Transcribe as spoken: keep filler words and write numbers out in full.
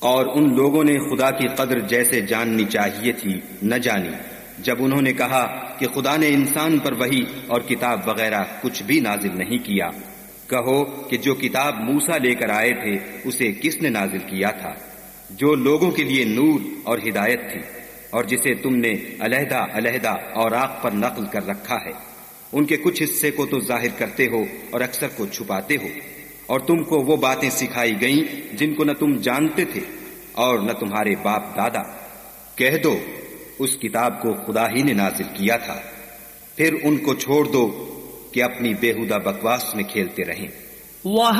और उन लोगों ने खुदा की कद्र जैसे जाननी चाहिए थी न जानी, जब उन्होंने कहा कि खुदा ने इंसान पर वही और किताब वगैरह कुछ भी नाजिल नहीं किया। कहो कि जो किताब मूसा लेकर आए थे उसे किसने नाजिल किया था, जो लोगों के लिए नूर और हिदायत थी, और जिसे तुमने अलहदा अलहदा और आग पर नकल कर रखा है। उनके कुछ हिस्से को तो जाहिर करते हो और अक्सर को छुपाते हो, और तुमको वो बातें सिखाई गईं जिनको न तुम जानते थे और न तुम्हारे बाप दादा। कह दो उस किताब को खुदा ही ने नाजिल किया था। फिर उनको छोड़ दो कि अपनी बेहुदा बकवास में खेलते रहें।